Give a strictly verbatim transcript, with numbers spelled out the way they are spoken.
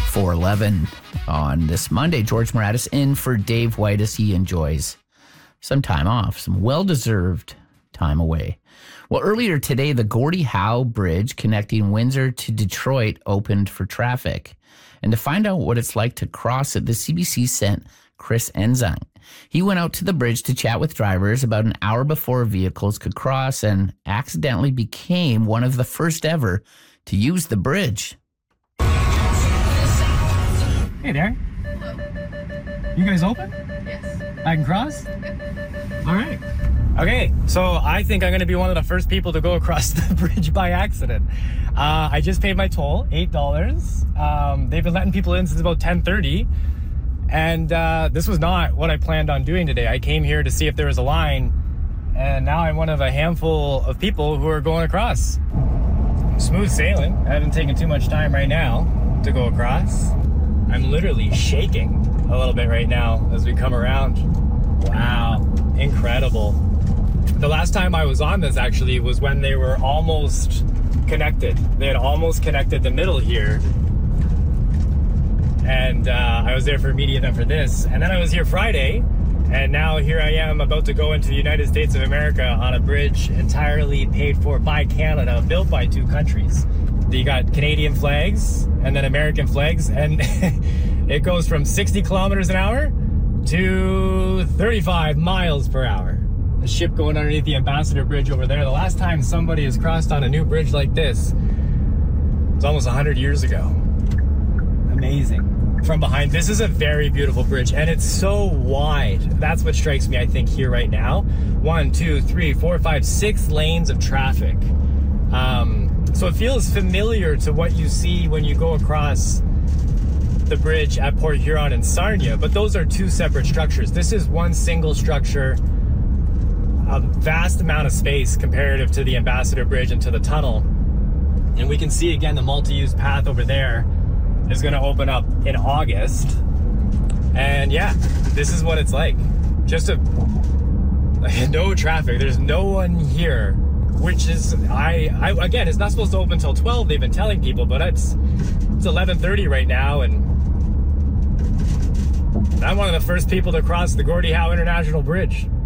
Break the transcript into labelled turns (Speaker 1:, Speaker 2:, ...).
Speaker 1: four eleven on this Monday. George Moratis in for Dave White as he enjoys some time off, some well-deserved time away. Well, earlier today, the Gordie Howe Bridge connecting Windsor to Detroit opened for traffic. And to find out what it's like to cross it, the C B C sent Chris Enzang. He went out to the bridge to chat with drivers about an hour before vehicles could cross and accidentally became one of the first ever to use the bridge.
Speaker 2: Hey there. You guys open?
Speaker 3: Yes.
Speaker 2: I can cross? All right.
Speaker 4: Okay, so I think I'm going to be one of the first people to go across the bridge by accident. Uh, I just paid my toll, eight dollars. Um, they've been letting people in since about ten thirty. And uh, this was not what I planned on doing today. I came here to see if there was a line, and now I'm one of a handful of people who are going across. Smooth sailing. I haven't taken too much time right now to go across. I'm literally shaking a little bit right now as we come around. Wow, incredible. The last time I was on this actually was when they were almost connected. They had almost connected the middle here. And uh, I was there for a media event for this. And then I was here Friday, and now here I am about to go into the United States of America on a bridge entirely paid for by Canada, built by two countries. You got Canadian flags and then American flags, and it goes from sixty kilometers an hour to thirty-five miles per hour. The ship going underneath the Ambassador Bridge over there. The last time somebody has crossed on a new bridge like this was almost one hundred years ago. Amazing. From behind, this is a very beautiful bridge, and it's so wide. That's what strikes me, I think, here right now. One, two, three, four, five, six lanes of traffic. Um, so it feels familiar to what you see when you go across the bridge at Port Huron and Sarnia, but those are two separate structures. This is one single structure, a vast amount of space comparative to the Ambassador Bridge and to the tunnel. And we can see again the multi-use path over there is going to open up in August. And yeah, this is what it's like. Just a no traffic. There's no one here, which is I, I again, it's not supposed to open until twelve. They've been telling people, but it's it's eleven thirty right now, and I'm one of the first people to cross the Gordie Howe International Bridge.